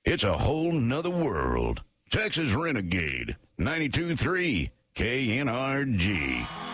It's a whole nother world. Texas Renegade, 92.3 KNRG.